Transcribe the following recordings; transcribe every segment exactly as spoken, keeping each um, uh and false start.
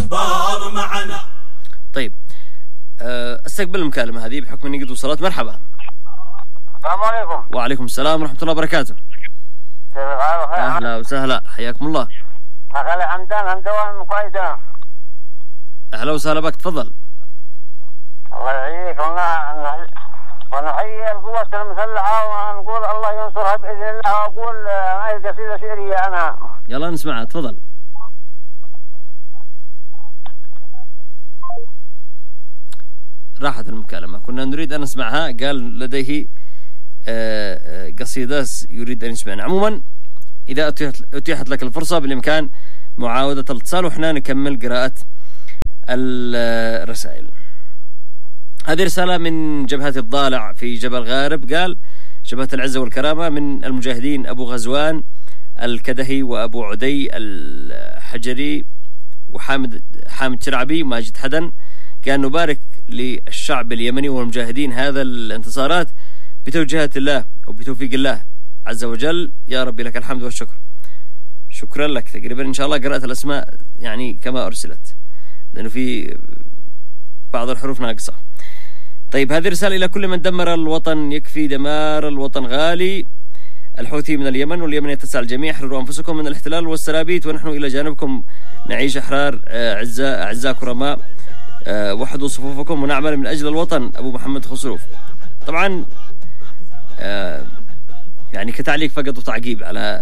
الجبار معنا. طيب استقبل المكالمة هذه بحكم اني قد وصلت. مرحبا. السلام عليكم. وعليكم السلام ورحمة الله وبركاته. كيف الحال؟ اهلا وسهلا، حياكم الله. اخي حمدان هندوان مقايدة. اهلا وسهلا بك، تفضل. الله يحييك. ونحيي القوات المسلحة ونقول الله ينصرها بإذن الله. وأقول هاي قصيدة شعرية أنا. يلا نسمعها، تفضل. راحت المكالمة، كنا نريد أن نسمعها، قال لديه قصيدة يريد أن يسمعنا. عموما إذا أتيحت لك الفرصة بالإمكان معاودة الاتصال وإحنا نكمل قراءة الرسائل. هذه رسالة من جبهة الضالع في جبل غارب، قال جبهة العزة والكرامة من المجاهدين أبو غزوان الكدهي وأبو عدي الحجري وحامد حامد شرعبي وماجد حدن. قال نبارك للشعب اليمني والمجاهدين هذا الانتصارات بتوجيهات الله وبتوفيق الله عز وجل، يا ربي لك الحمد والشكر. شكرا لك. تقريبا إن شاء الله قرأت الأسماء يعني كما أرسلت، لأنه في بعض الحروف ناقصة. طيب هذه رسالة إلى كل من دمر الوطن، يكفي دمار الوطن غالي. الحوثي من اليمن واليمن يتسع الجميع، احرروا أنفسكم من الاحتلال والسرابيت ونحن إلى جانبكم نعيش أحرار أعزاء أعزاء كرماء. وحدوا صفوفكم ونعمل من أجل الوطن. أبو محمد خسروف. طبعا يعني كتعليق فقط وتعقيب على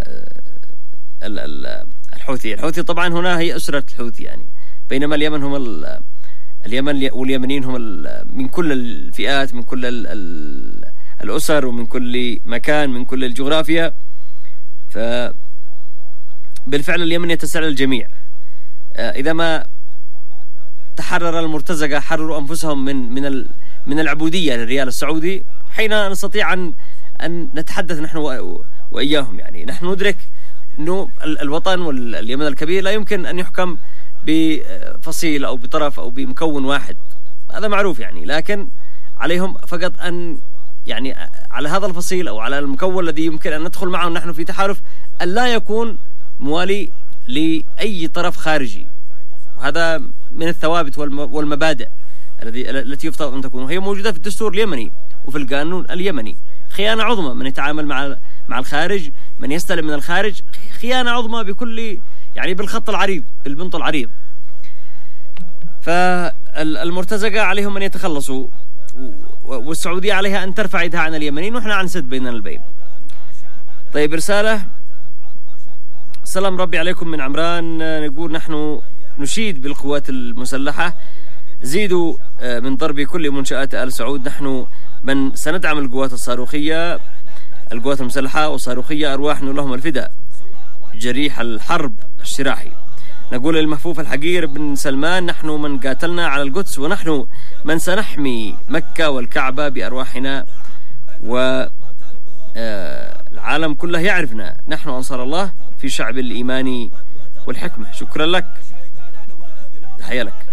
الحوثي. الحوثي طبعا هنا هي أسرة الحوثي يعني، بينما اليمن هم اليمن واليمنيين هم من كل الفئات، من كل الأسر ومن كل مكان، من كل الجغرافيا. فبالفعل اليمن يتسع للجميع. إذا ما تحرر المرتزقة حرروا أنفسهم من من من العبودية للريال السعودي، حين نستطيع أن أن نتحدث نحن وإياهم. يعني نحن ندرك أنه الوطن واليمن الكبير لا يمكن أن يحكم بفصيل أو بطرف أو بمكون واحد، هذا معروف يعني، لكن عليهم فقط أن يعني على هذا الفصيل أو على المكون الذي يمكن أن ندخل معه نحن في تحالف أن لا يكون موالي لأي طرف خارجي. وهذا من الثوابت والمبادئ الذي التي يفترض أن تكون، وهي موجودة في الدستور اليمني وفي القانون اليمني. خيانة عظمى من يتعامل مع مع الخارج، من يستلم من الخارج، خيانة عظمى بكل يعني بالخط العريض، بالبنط العريض. فالمرتزقة عليهم أن يتخلصوا، والسعودية عليها أن ترفع يدها عن اليمنيين، ونحن عن سد بيننا البين. طيب رسالة: سلام ربي عليكم من عمران، نقول نحن نشيد بالقوات المسلحة، زيدوا من ضرب كل منشآت آل سعود، نحن من سندعم القوات الصاروخية القوات المسلحة والصاروخية، أرواحنا لهم الفداء، جريح الحرب الشراحي. نقول للمحفوف الحقير بن سلمان: نحن من قاتلنا على القدس، ونحن من سنحمي مكة والكعبة بأرواحنا، والعالم كله يعرفنا، نحن أنصار الله في شعب الإيمان والحكمة. شكرا لك، تحية لك.